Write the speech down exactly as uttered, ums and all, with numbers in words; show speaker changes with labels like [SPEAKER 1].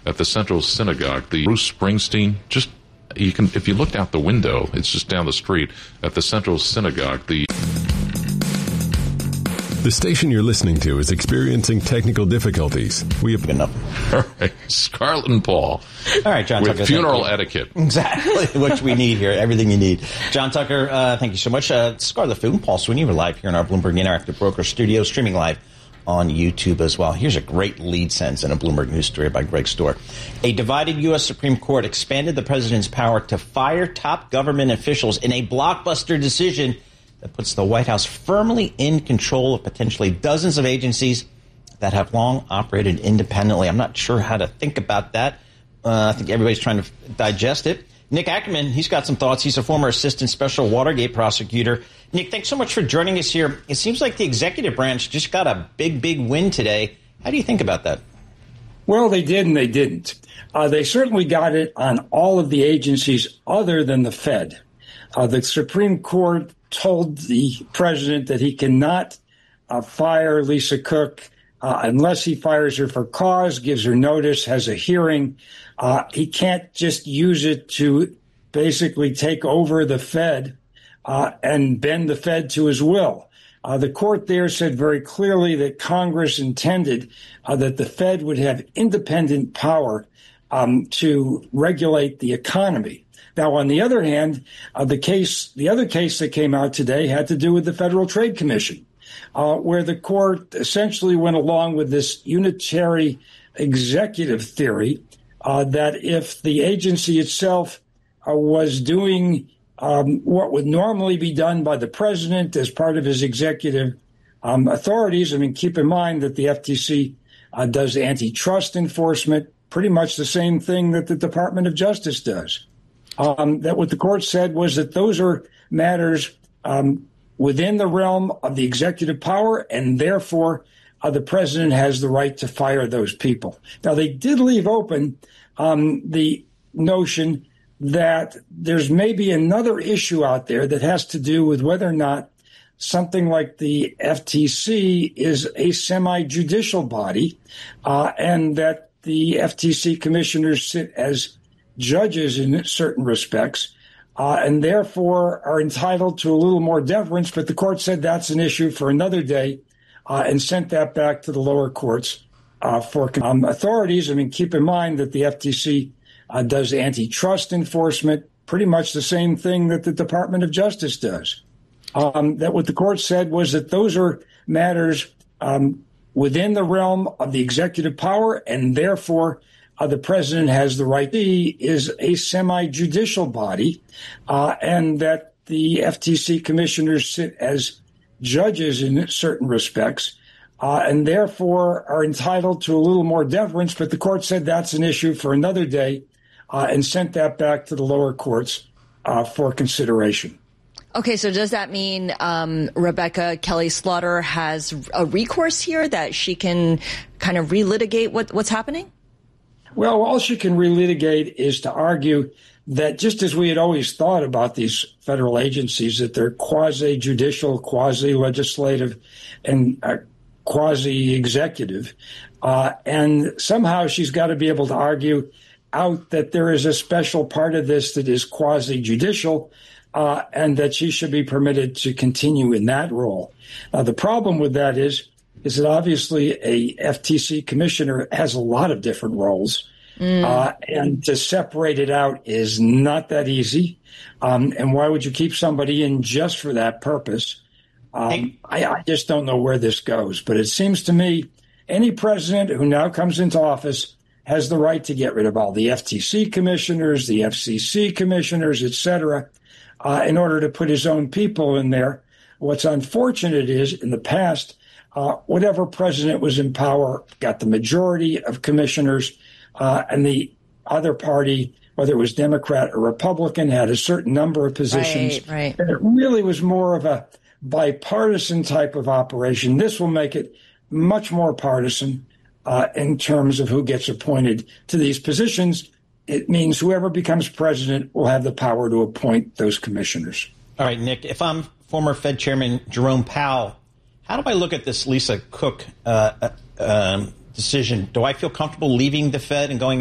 [SPEAKER 1] at the Central Synagogue. The Bruce Springsteen, just you can if you looked out the window, it's just down the street at the Central Synagogue. The
[SPEAKER 2] The station you're listening to is experiencing technical difficulties. We have
[SPEAKER 3] enough.
[SPEAKER 1] All right, Scarlett and Paul.
[SPEAKER 3] All right, John
[SPEAKER 1] with
[SPEAKER 3] Tucker.
[SPEAKER 1] Funeral etiquette.
[SPEAKER 3] Exactly, which we need here. Everything you need. John Tucker, uh, thank you so much. Uh, Scarlett Fu and Paul Sweeney, we're live here in our Bloomberg Interactive Broker studio, streaming live on YouTube as well. Here's a great lead sentence in a Bloomberg News story by Greg Storr. A divided U S Supreme Court expanded the president's power to fire top government officials in a blockbuster decision that puts the White House firmly in control of potentially dozens of agencies that have long operated independently. I'm not sure how to think about that. Uh, I think everybody's trying to digest it. Nick Ackerman, he's got some thoughts. He's a former assistant special Watergate prosecutor. Nick, thanks so much for joining us here. It seems like the executive branch just got a big, big win today. How do you think about that?
[SPEAKER 4] Well, they did and they didn't. Uh, they certainly got it on all of the agencies other than the Fed. Uh, the Supreme Court told the president that he cannot uh, fire Lisa Cook uh, unless he fires her for cause, gives her notice, has a hearing. Uh, he can't just use it to basically take over the Fed uh, and bend the Fed to his will. Uh, the court there said very clearly that Congress intended uh, that the Fed would have independent power um, to regulate the economy. Now, on the other hand, uh, the case, the other case that came out today had to do with the Federal Trade Commission, uh, where the court essentially went along with this unitary executive theory uh, that if the agency itself uh, was doing um, what would normally be done by the president as part of his executive um, authorities, I mean, keep in mind that the F T C uh, does antitrust enforcement, pretty much the same thing that the Department of Justice does. Um, that what the court said was that those are matters um, within the realm of the executive power, and therefore uh, the president has the right to fire those people. Now, they did leave open um, the notion that there's maybe another issue out there that has to do with whether or not something like the F T C is a semi-judicial body, uh, and that the F T C commissioners sit as judges in certain respects, uh, and therefore are entitled to a little more deference. But the court said that's an issue for another day uh, and sent that back to the lower courts uh, for um, authorities. I mean, keep in mind that the F T C uh, does antitrust enforcement, pretty much the same thing that the Department of Justice does. Um, that what the court said was that those are matters um, within the realm of the executive power, and therefore Uh, the president has the right. He is a semi-judicial body, uh, and that the F T C commissioners sit as judges in certain respects, uh, and therefore are entitled to a little more deference. But the court said that's an issue for another day uh, and sent that back to the lower courts uh, for consideration.
[SPEAKER 5] Okay, so does that mean um, Rebecca Kelly Slaughter has a recourse here that she can kind of relitigate what, what's happening?
[SPEAKER 4] Well, all she can relitigate is to argue that just as we had always thought about these federal agencies, that they're quasi-judicial, quasi-legislative, and uh, quasi-executive, uh, and somehow she's got to be able to argue out that there is a special part of this that is quasi-judicial, uh, and that she should be permitted to continue in that role. Now, the problem with that is is that obviously a F T C commissioner has a lot of different roles, mm. uh, and to separate it out is not that easy. Um, and why would you keep somebody in just for that purpose? Um, hey. I, I just don't know where this goes. But it seems to me any president who now comes into office has the right to get rid of all the F T C commissioners, the F C C commissioners, et cetera, uh, in order to put his own people in there. What's unfortunate is in the past, Uh, whatever president was in power got the majority of commissioners, uh, and the other party, whether it was Democrat or Republican, had a certain number of positions.
[SPEAKER 5] Right, right.
[SPEAKER 4] And it really was more of a bipartisan type of operation. This will make it much more partisan uh, in terms of who gets appointed to these positions. It means whoever becomes president will have the power to appoint those commissioners.
[SPEAKER 3] All right, Nick, if I'm former Fed Chairman Jerome Powell, how do I look at this Lisa Cook uh, uh, um, decision? Do I feel comfortable leaving the Fed and going